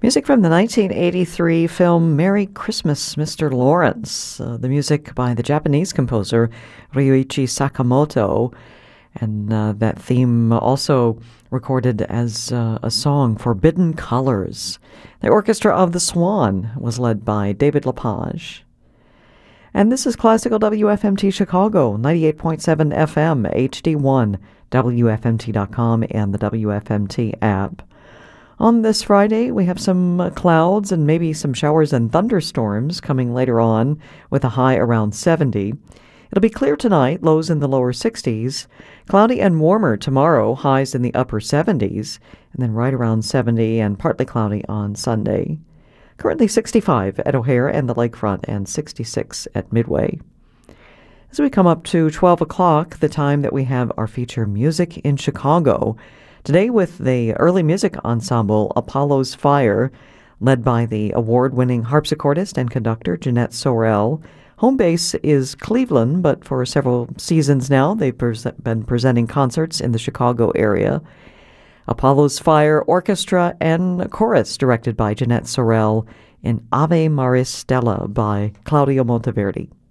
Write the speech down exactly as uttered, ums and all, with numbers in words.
Music from the nineteen eighty-three film Merry Christmas, Mister Lawrence. Uh, the music by the Japanese composer Ryuichi Sakamoto. And uh, that theme also recorded as uh, a song, Forbidden Colors. The Orchestra of the Swan was led by David Lepage. And this is Classical W F M T Chicago, ninety-eight point seven F M, H D one, W F M T dot com, and the W F M T app. On this Friday, we have some uh, clouds and maybe some showers and thunderstorms coming later on with a high around seventy. It'll be clear tonight, lows in the lower sixties. Cloudy and warmer tomorrow, highs in the upper seventies, and then right around seventy and partly cloudy on Sunday. Currently sixty-five at O'Hare and the Lakefront and sixty-six at Midway. As we come up to twelve o'clock, the time that we have our feature Music in Chicago, today with the early music ensemble Apollo's Fire, led by the award-winning harpsichordist and conductor Jeanette Sorel. Home base is Cleveland, but for several seasons now, they've pres- been presenting concerts in the Chicago area. Apollo's Fire Orchestra and Chorus, directed by Jeanette Sorel, in Ave Maris Stella by Claudio Monteverdi.